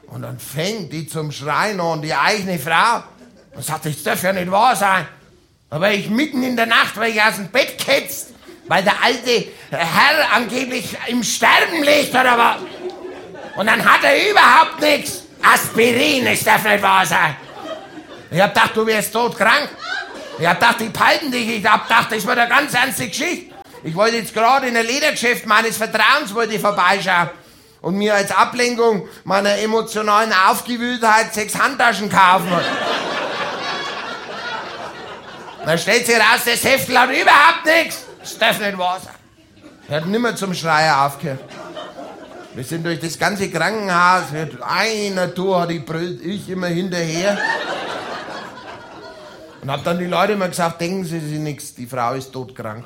Und dann fängt die zum Schreien an, die eigene Frau. Und sagt, das darf ja nicht wahr sein. Aber ich mitten in der Nacht, weil ich aus dem Bett ketzt, weil der alte Herr angeblich im Sterben liegt oder was. Und dann hat er überhaupt nichts. Aspirin, das darf nicht wahr sein. Ich hab gedacht, du wärst todkrank. Ich hab gedacht, die peiten dich. Ich hab gedacht, das war eine ganz ernste Geschichte. Ich wollte jetzt gerade in ein Ledergeschäft meines Vertrauens vorbeischauen und mir als Ablenkung meiner emotionalen Aufgewühltheit 6 Handtaschen kaufen. Dann stellt sich raus, das Heftel hat überhaupt nichts. Das darf nicht wahr sein. Er hat nimmer zum Schreien aufgehört. Wir sind durch das ganze Krankenhaus, einer Tour hat gebrüllt, ich immer hinterher. Und hab dann die Leute immer gesagt, denken Sie sich nichts, die Frau ist todkrank.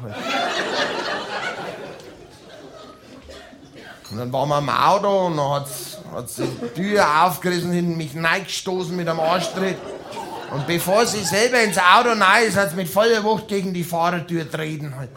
Und dann waren wir am Auto und dann hat sie die Tür aufgerissen, hinten mich reingestoßen mit einem Arschtritt. Und bevor sie selber ins Auto rein ist, hat sie mit voller Wucht gegen die Fahrertür treten. Halt.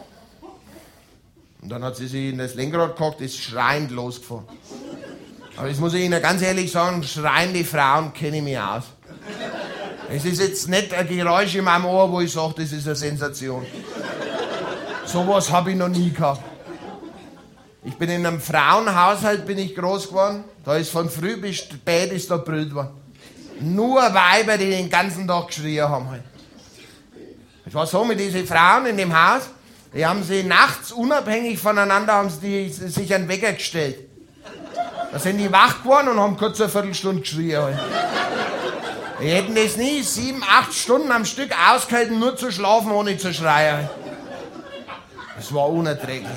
Und dann hat sie sich in das Lenkrad gehockt, ist schreiend losgefahren. Aber das muss ich Ihnen ganz ehrlich sagen, schreiende Frauen kenne ich mich aus. Es ist jetzt nicht ein Geräusch in meinem Ohr, wo ich sage, das ist eine Sensation. Sowas habe ich noch nie gehabt. Ich bin in einem Frauenhaushalt groß geworden. Da ist von früh bis spät ist da brüllt worden. Nur Weiber, die den ganzen Tag geschrien haben. Halt. Es war so mit diesen Frauen in dem Haus, die haben sie nachts unabhängig voneinander haben sie sich einen Wecker gestellt. Da sind die wach geworden und haben kurz eine Viertelstunde geschrien. Halt. Die hätten das nie 7, 8 Stunden am Stück ausgehalten, nur zu schlafen, ohne zu schreien. Halt. Das war unerträglich.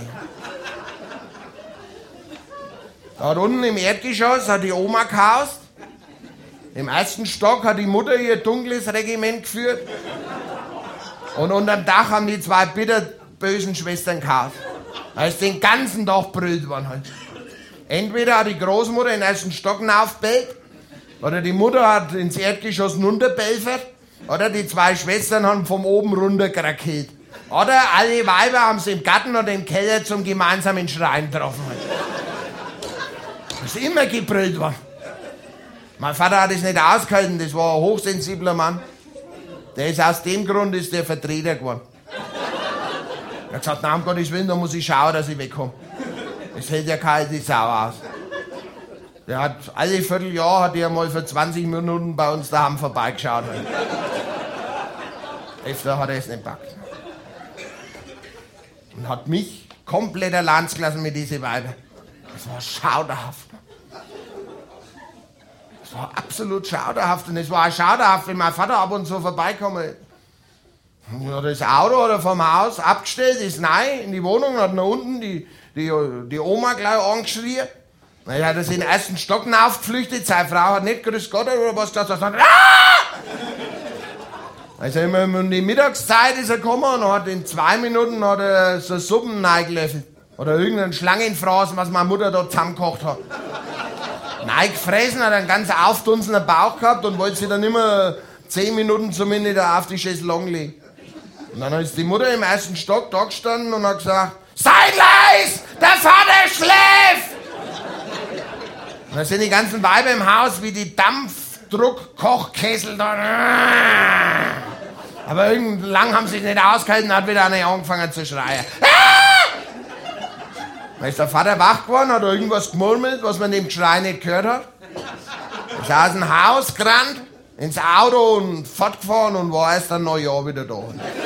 Da unten im Erdgeschoss hat die Oma gehaust. Im 1. Stock hat die Mutter ihr dunkles Regiment geführt. Und unterm Dach haben die 2 bitterbösen Schwestern gehaust. Da ist den ganzen Tag brüllt worden halt. Entweder hat die Großmutter in den 1. Stock hinaufgebellt, oder die Mutter hat ins Erdgeschoss runterbelfert, oder die 2 Schwestern haben vom oben runter gerakelt. Oder alle Weiber haben sie im Garten oder im Keller zum gemeinsamen Schreien getroffen. Das ist immer gebrüllt worden. Mein Vater hat es nicht ausgehalten, das war ein hochsensibler Mann. Der ist aus dem Grund ist der Vertreter geworden. Er hat gesagt, nein, um Gottes Willen, da muss ich schauen, dass ich wegkomme. Das hält ja keine Sau aus. Der hat alle Vierteljahr hat er mal für 20 Minuten bei uns daheim vorbeigeschaut. Öfter hat er es nicht gepackt. Und hat mich komplett allein gelassen mit diesen Weibern. Das war schauderhaft. Das war absolut schauderhaft. Und es war auch schauderhaft, wenn mein Vater ab und zu vorbeikommen ist. Das Auto oder vom Haus abgestellt, ist rein in die Wohnung, hat nach unten die Oma gleich angeschrien. Dann hat er sich in den 1. Stock aufgeflüchtet, seine Frau hat nicht grüß Gott oder was gesagt, sondern also immer um die Mittagszeit ist er gekommen und hat in 2 Minuten hat er so Suppen reingelöffelt. Oder irgendeinen Schlangenfraß, was meine Mutter da zusammengekocht hat. Reingefressen, hat einen ganz aufdunsenden Bauch gehabt und wollte sich dann immer 10 Minuten zumindest auf die Chaiselongue legen. Und dann ist die Mutter im 1. Stock da gestanden und hat gesagt, seid leis, der Vater schläft! Und dann sind die ganzen Weiber im Haus wie die Dampfdruck-Kochkessel da. Aber lang haben sie sich nicht ausgehalten, hat wieder einer angefangen zu schreien. Dann ist der Vater wach geworden, hat irgendwas gemurmelt, was man dem Geschrei nicht gehört hat. Ist aus dem Haus gerannt, ins Auto und fortgefahren und war erst ein Neujahr wieder da.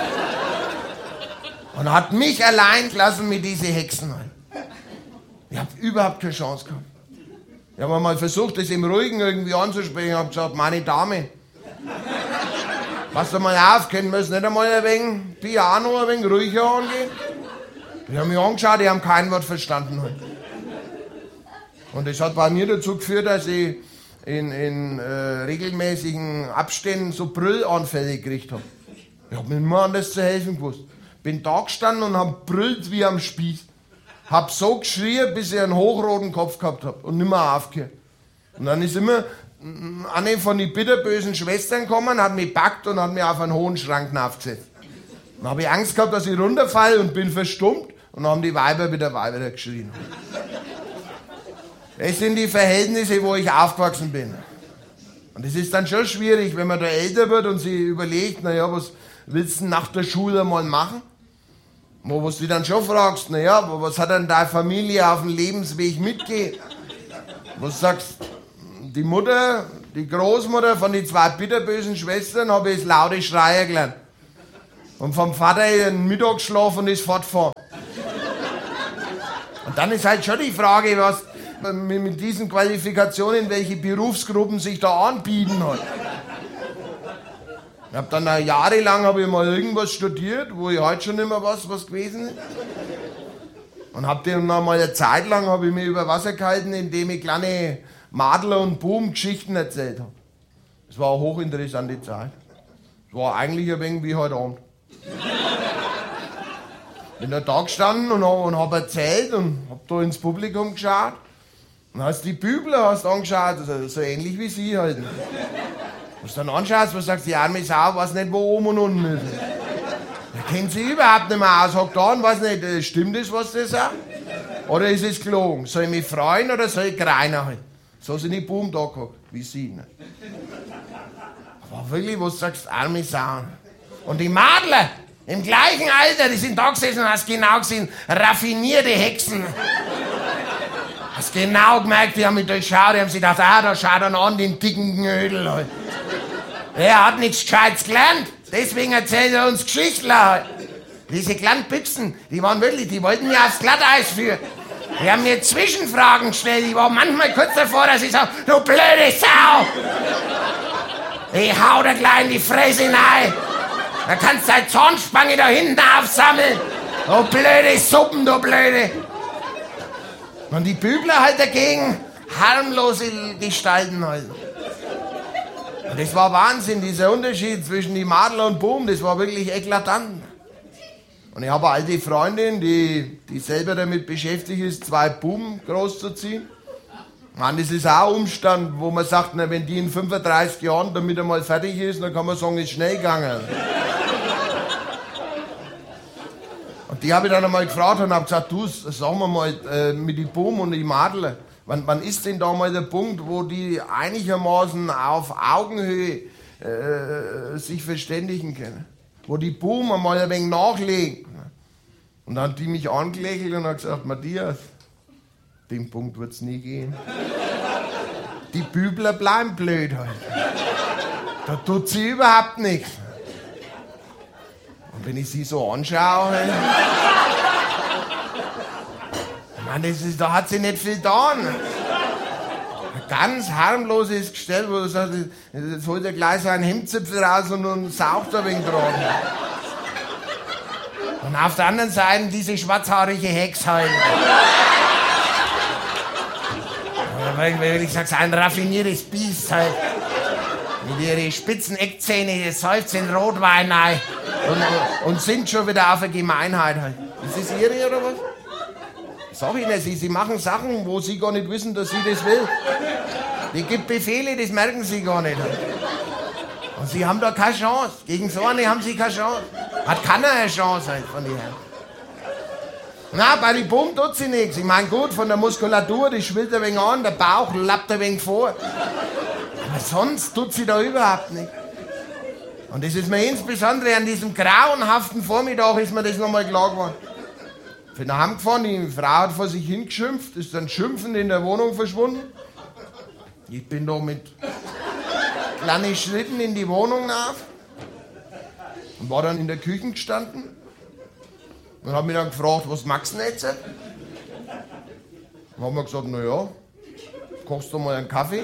Und hat mich allein gelassen mit diesen Hexen. Ich hab überhaupt keine Chance gehabt. Ich habe mal versucht, das im Ruhigen irgendwie anzusprechen. Ich habe gesagt, meine Dame, pass doch mal auf, können wir es nicht einmal ein wenig Piano, ein wenig ruhiger angehen? Die haben mich angeschaut, die haben kein Wort verstanden. Und das hat bei mir dazu geführt, dass ich in regelmäßigen Abständen so Brüllanfälle gekriegt habe. Ich habe mir immer anders zu helfen gewusst. Bin da gestanden und hab brüllt wie am Spieß. Hab so geschrien, bis ich einen hochroten Kopf gehabt hab und nimmer aufgehört. Und dann ist immer eine von den bitterbösen Schwestern gekommen, hat mich gepackt und hat mich auf einen hohen Schrank aufgesetzt. Dann habe ich Angst gehabt, dass ich runterfalle und bin verstummt und dann haben die Weiber wieder geschrien. Es sind die Verhältnisse, wo ich aufgewachsen bin. Und es ist dann schon schwierig, wenn man da älter wird und sich überlegt, naja, was willst du nach der Schule mal machen? Wo du dich dann schon fragst, naja, was hat denn deine Familie auf dem Lebensweg mitgegeben? Wo du sagst, die Mutter, die Großmutter von den 2 bitterbösen Schwestern habe ich das laute Schreien gelernt. Und vom Vater einen Mittagsschlaf und ist fortfahren. Und dann ist halt schon die Frage, was mit diesen Qualifikationen, welche Berufsgruppen sich da anbieten halt. Ich habe dann jahrelang habe ich mal irgendwas studiert, wo ich heute schon immer was gewesen ist. Und habe dann mal eine Zeit lang habe ich mich über Wasser gehalten, indem ich kleine Madler- und Buben-Geschichten erzählt habe. Das war eine hochinteressante Zeit. Das war eigentlich ein wenig wie heute Abend. Bin da gestanden und hab erzählt und hab da ins Publikum geschaut. Und hast die Bübler angeschaut, so ähnlich wie sie halt. Was dann anschaust, was sagst, die arme Sau weiß nicht, wo oben und unten ist. Der kennt sie überhaupt nicht mehr aus, hockt da und weiß nicht, stimmt das, was der sagt? Oder ist es gelogen? Soll ich mich freuen oder soll ich greinen halt? So sind die Buben da gehockt, wie sie. Ne? Aber wirklich, was sagst, arme Sau. Und die Madler, im gleichen Alter, die sind da gesessen und hast genau gesehen, raffinierte Hexen. Hast genau gemerkt, die haben mich durchschaut, die haben sich gedacht, da schaut er an, den dicken Knödel halt. Er hat nichts Gescheites gelernt, deswegen erzählt er uns Geschichten halt. Diese kleinen Büchsen, die waren wirklich, die wollten mir aufs Glatteis führen. Die haben mir Zwischenfragen gestellt, ich war manchmal kurz davor, dass ich sage, du blöde Sau! Ich hau dir gleich in die Fresse hinein. Da kannst du deine Zornspange da hinten aufsammeln. Du blöde Suppen, du blöde. Und die Bübler halt dagegen, harmlose Gestalten halt. Und das war Wahnsinn, dieser Unterschied zwischen die Madler und Buben, das war wirklich eklatant. Und ich habe eine alte Freundin, die selber damit beschäftigt ist, 2 Buben großzuziehen. Man, das ist auch ein Umstand, wo man sagt, na, wenn die in 35 Jahren damit einmal fertig ist, dann kann man sagen, ist schnell gegangen. Und die habe ich dann einmal gefragt und habe gesagt, du, sagen wir mal, mit den Buben und den Madler, wann ist denn da mal der Punkt, wo die einigermaßen auf Augenhöhe sich verständigen können? Wo die Buben einmal ein wenig nachlegen. Und dann hat die mich angelächelt und hat gesagt, Matthias, den Punkt wird es nie gehen. Die Bübler bleiben blöd halt. Da tut sie überhaupt nichts. Und wenn ich sie so anschaue, Mann, da hat sie nicht viel getan. Ein ganz harmloses Gestell, wo du sagst, jetzt holt er gleich so einen Hemdzipfel raus und saugt ein wenig dran. Und auf der anderen Seite diese schwarzhaarige Hex halt. Ich sag's, ein raffiniertes Biest halt. Mit ihren spitzen Eckzähne, seufzen Rotwein rein und sind schon wieder auf der Gemeinheit halt. Ist das ihre oder was? Sag ich nicht, sie machen Sachen, wo sie gar nicht wissen, dass sie das will. Die gibt Befehle, das merken sie gar nicht. Und sie haben da keine Chance. Gegen so eine haben sie keine Chance. Hat keiner eine Chance halt von ihr. Na, bei den Buben tut sie nichts. Ich meine, gut, von der Muskulatur, die schwillt ein wenig an, der Bauch lappt ein wenig vor. Aber sonst tut sie da überhaupt nichts. Und das ist mir insbesondere an diesem grauenhaften Vormittag ist mir das nochmal klar geworden. Ich bin nach Hause gefahren, die Frau hat vor sich hingeschimpft, ist dann schimpfend in der Wohnung verschwunden. Ich bin da mit kleinen Schritten in die Wohnung nach und war dann in der Küche gestanden und habe mich dann gefragt, was magst du denn jetzt? Dann haben wir gesagt, naja, kochst du mal einen Kaffee?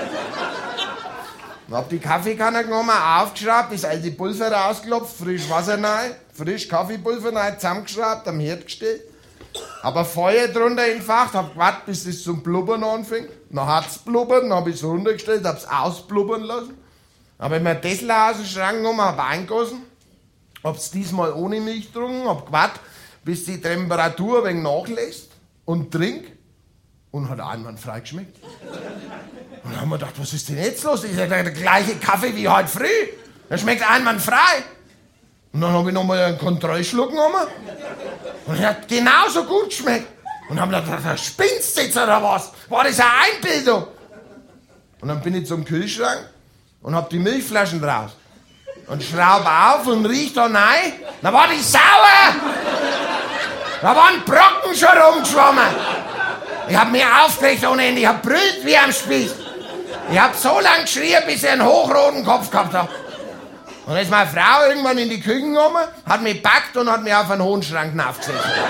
Dann hab die Kaffeekanne genommen, aufgeschraubt, das alte Pulver rausgeklopft, frisch Wasser rein, frisch Kaffeepulver rein, zusammengeschraubt, am Herd gestellt. Hab ein Feuer drunter entfacht, hab gewartet, bis es zum Blubbern anfängt. Dann hat's blubbert, dann hab ich's runtergestellt, hab's ausblubbern lassen. Hab ich mir ein Tesla aus dem Schrank genommen, hab eingegossen. Hab's diesmal ohne Milch getrunken, hab gewartet, bis die Temperatur ein wenig nachlässt und trink. Und hat einwandfrei geschmeckt. Und dann haben wir gedacht, was ist denn jetzt los? Das ist ja der gleiche Kaffee wie heute früh. Der schmeckt einwandfrei. Und dann habe ich nochmal einen Kontrollschluck genommen. Und er hat genauso gut geschmeckt. Und hab gedacht, da spinnst du jetzt oder was? War das eine Einbildung? Und dann bin ich zum Kühlschrank und hab die Milchflaschen draus. Und schraub auf und riech da rein. Da war die sauer! Da waren Brocken schon rumgeschwommen. Ich hab mich aufgeregt ohne Ende. Ich hab brüllt wie am Spieß. Ich hab so lang geschrien, bis ich einen hochroten Kopf gehabt hab. Und dann ist meine Frau irgendwann in die Küche gekommen, hat mich gepackt und hat mich auf einen hohen Schrank aufgesetzt.